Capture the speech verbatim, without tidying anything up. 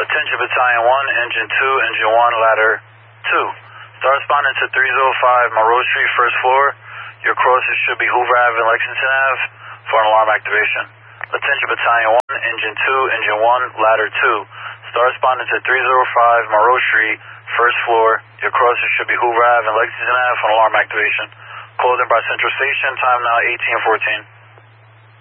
Attention Battalion one, Engine two, Engine one, Ladder two. Star responding to three oh five Monroe Street, first floor. Your crosses should be Hoover Avenue and Lexington Avenue for an alarm activation. Attention Battalion one, Engine two, Engine one, Ladder two. Star responding to three oh five Monroe Street, first floor. Your crosses should be Hoover Avenue and Lexington Avenue for an alarm activation. Closing by Central Station, time now eighteen fourteen.